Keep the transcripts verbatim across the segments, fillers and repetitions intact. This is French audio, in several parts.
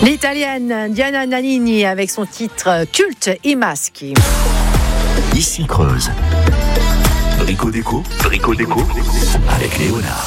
L'italienne Diana Nannini avec son titre culte I Maschi. Ici Creuse. Brico Déco, Brico Déco avec Léonard.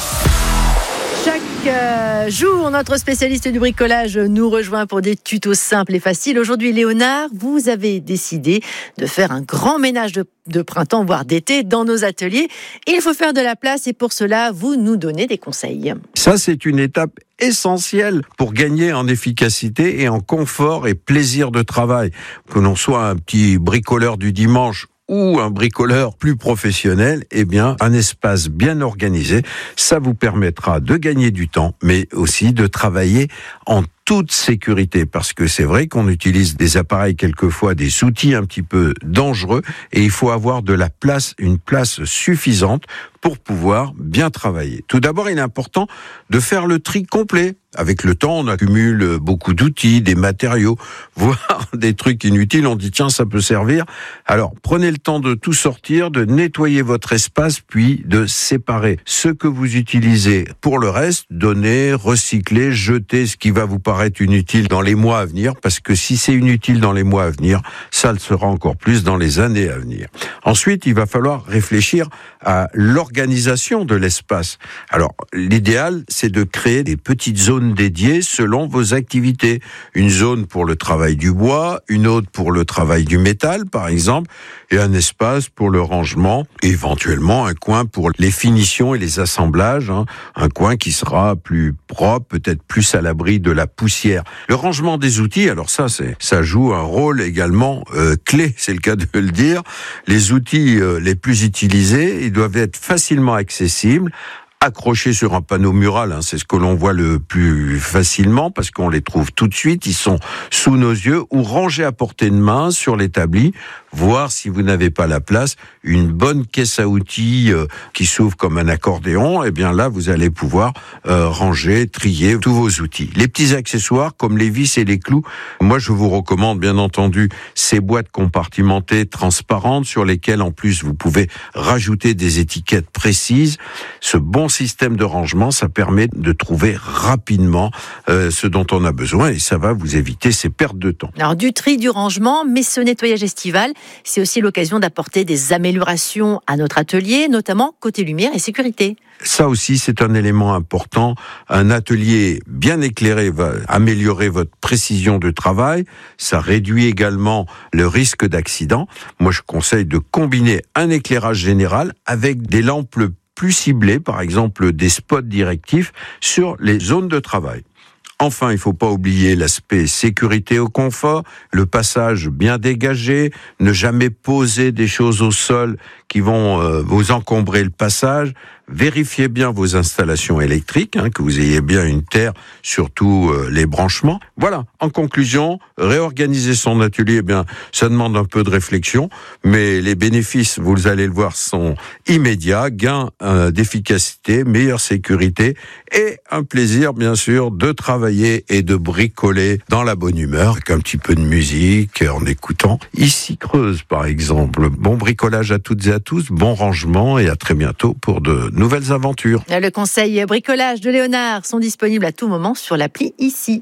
Chaque euh, jour, notre spécialiste du bricolage nous rejoint pour des tutos simples et faciles. Aujourd'hui, Léonard, vous avez décidé de faire un grand ménage de, de printemps, voire d'été, dans nos ateliers. Il faut faire de la place et pour cela, vous nous donnez des conseils. Ça, c'est une étape essentielle pour gagner en efficacité et en confort et plaisir de travail. Que l'on soit un petit bricoleur du dimanche ou un bricoleur plus professionnel, eh bien, un espace bien organisé, ça vous permettra de gagner du temps, mais aussi de travailler en toute sécurité, parce que c'est vrai qu'on utilise des appareils, quelquefois des outils un petit peu dangereux, et il faut avoir de la place, une place suffisante pour pouvoir bien travailler. Tout d'abord, il est important de faire le tri complet. Avec le temps, on accumule beaucoup d'outils, des matériaux, voire des trucs inutiles. On dit, tiens, ça peut servir. Alors, prenez le temps de tout sortir, de nettoyer votre espace, puis de séparer ce que vous utilisez pour le reste, donner, recycler, jeter ce qui va vous paraître inutile dans les mois à venir, parce que si c'est inutile dans les mois à venir, ça le sera encore plus dans les années à venir. Ensuite, il va falloir réfléchir à l'organisation de l'espace. Alors, l'idéal, c'est de créer des petites zones dédiées selon vos activités. Une zone pour le travail du bois, une autre pour le travail du métal, par exemple, et un espace pour le rangement, et éventuellement un coin pour les finitions et les assemblages, hein, un coin qui sera plus propre, peut-être plus à l'abri de la poussière. Le rangement des outils, alors ça, c'est, ça joue un rôle également euh, clé, c'est le cas de le dire. Les outils euh, les plus utilisés, ils doivent être facilement accessibles, accrochés sur un panneau mural, hein, c'est ce que l'on voit le plus facilement parce qu'on les trouve tout de suite, ils sont sous nos yeux, ou rangés à portée de main sur l'établi, voire si vous n'avez pas la place, une bonne caisse à outils euh, qui s'ouvre comme un accordéon, et bien là vous allez pouvoir euh, ranger, trier tous vos outils. Les petits accessoires comme les vis et les clous, moi je vous recommande bien entendu ces boîtes compartimentées transparentes sur lesquelles en plus vous pouvez rajouter des étiquettes précises. Ce bon système de rangement, ça permet de trouver rapidement euh, ce dont on a besoin et ça va vous éviter ces pertes de temps. Alors du tri, du rangement, mais ce nettoyage estival, c'est aussi l'occasion d'apporter des améliorations à notre atelier, notamment côté lumière et sécurité. Ça aussi, c'est un élément important. Un atelier bien éclairé va améliorer votre précision de travail. Ça réduit également le risque d'accident. Moi, je conseille de combiner un éclairage général avec des lampes plus ciblées, par exemple des spots directifs sur les zones de travail. Enfin, il ne faut pas oublier l'aspect sécurité au confort, le passage bien dégagé, ne jamais poser des choses au sol qui vont euh, vous encombrer le passage. Vérifiez bien vos installations électriques, hein, que vous ayez bien une terre, surtout euh, les branchements. Voilà, en conclusion, réorganiser son atelier, eh bien, ça demande un peu de réflexion, mais les bénéfices, vous allez le voir, sont immédiats. Gain euh, d'efficacité, meilleure sécurité et un plaisir, bien sûr, de travailler et de bricoler dans la bonne humeur, avec un petit peu de musique, en écoutant Ici Creuse, par exemple. Bon bricolage à toutes et à tous, bon rangement et à très bientôt pour de nouvelles aventures. Le conseil bricolage de Léonard sont disponibles à tout moment sur l'appli Ici.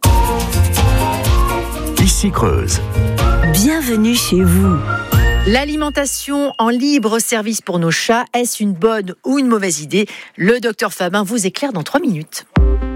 Ici Creuse. Bienvenue chez vous. L'alimentation en libre service pour nos chats, est-ce une bonne ou une mauvaise idée ? Le docteur Fabin vous éclaire dans trois minutes.